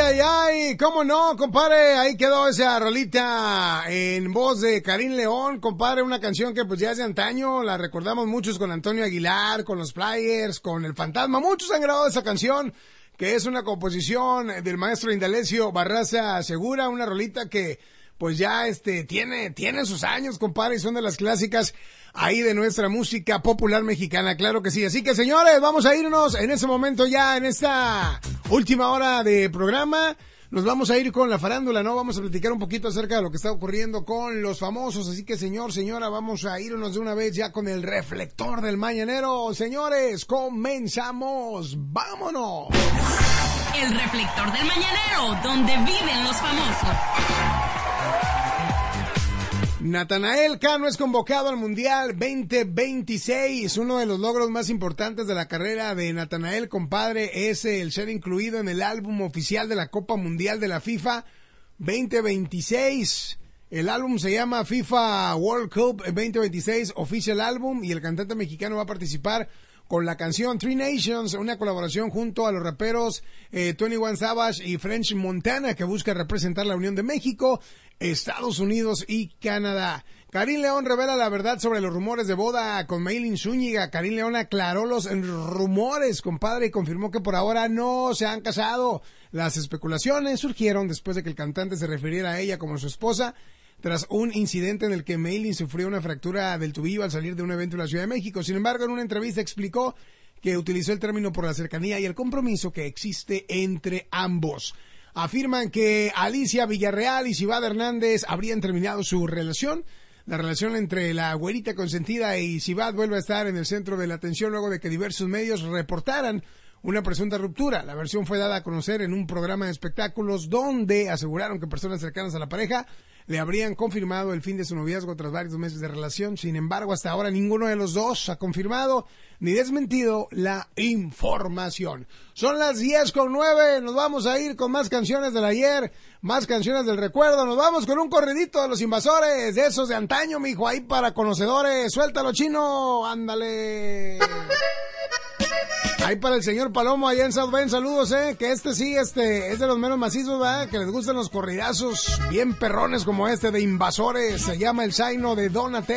ay, ay, cómo no, compadre, ahí quedó esa rolita en voz de Karim León, compadre, una canción que pues ya es de antaño, la recordamos muchos con Antonio Aguilar, con los Flyers, con El Fantasma, muchos han grabado esa canción, que es una composición del maestro Indalecio Barraza Segura, una rolita que pues ya tiene sus años, compadre, y son de las clásicas ahí de nuestra música popular mexicana, claro que sí. Así que, señores, vamos a irnos en ese momento ya, en esta última hora de programa. Nos vamos a ir con la farándula, ¿no? Vamos a platicar un poquito acerca de lo que está ocurriendo con los famosos. Así que, señor, señora, vamos a irnos de una vez ya con el reflector del mañanero. Señores, comenzamos. ¡Vámonos! El reflector del mañanero, donde viven los famosos. Natanael Cano es convocado al Mundial 2026. Uno de los logros más importantes de la carrera de Natanael, compadre, es el ser incluido en el álbum oficial de la Copa Mundial de la FIFA 2026. El álbum se llama FIFA World Cup 2026 Official Album y el cantante mexicano va a participar con la canción Three Nations, una colaboración junto a los raperos 21 Savage y French Montana, que busca representar la Unión de México, Estados Unidos y Canadá. Karim León revela la verdad sobre los rumores de boda con Maylin Zúñiga. Karim León aclaró los rumores, compadre, y confirmó que por ahora no se han casado. Las especulaciones surgieron después de que el cantante se refiriera a ella como su esposa, tras un incidente en el que Maylin sufrió una fractura del tobillo al salir de un evento en la Ciudad de México. Sin embargo, en una entrevista explicó que utilizó el término por la cercanía y el compromiso que existe entre ambos. Afirman que Alicia Villarreal y Cibat Hernández habrían terminado su relación. La relación entre la güerita consentida y Cibat vuelve a estar en el centro de la atención luego de que diversos medios reportaran una presunta ruptura. La versión fue dada a conocer en un programa de espectáculos donde aseguraron que personas cercanas a la pareja le habrían confirmado el fin de su noviazgo tras varios meses de relación. Sin embargo, hasta ahora ninguno de los dos ha confirmado ni desmentido la información. Son las 10:09, nos vamos a ir con más canciones del ayer, más canciones del recuerdo. Nos vamos con un corridito de los Invasores, de esos de antaño, mijo, ahí para conocedores. Suéltalo, chino, ándale. Ahí para el señor Palomo allá en South Bend, saludos, que sí, es de los menos macizos, ¿verdad? Que les gustan los corridazos bien perrones como este de Invasores. Se llama El Zaino de Donate.